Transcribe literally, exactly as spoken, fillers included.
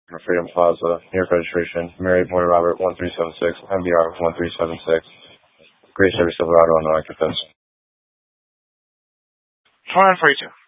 Freedom Plaza, New York registration, Mary Boy Robert one three seven six, M B R one three seven six, Grace Chevy Silverado on the Electric Fence. twenty-nine forty-two.